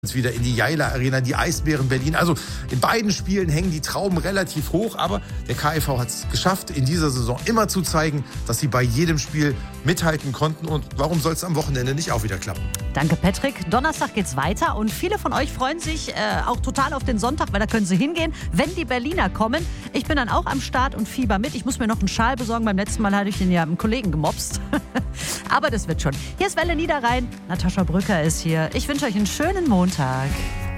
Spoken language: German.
wieder in die Jaila Arena, die Eisbären Berlin. Also in beiden Spielen hängen die Trauben relativ hoch, aber der KIV hat es geschafft, in dieser Saison immer zu zeigen, dass sie bei jedem Spiel mithalten konnten. Und warum soll es am Wochenende nicht auch wieder klappen? Danke, Patrick. Donnerstag geht's weiter und viele von euch freuen sich auch total auf den Sonntag, weil da können sie hingehen, wenn die Berliner kommen. Ich bin dann auch am Start und fieber mit. Ich muss mir noch einen Schal besorgen. Beim letzten Mal hatte ich den ja einem Kollegen gemobst. Aber das wird schon. Hier ist Welle Niederrhein. Natascha Brücker ist hier. Ich wünsche euch einen schönen Montag.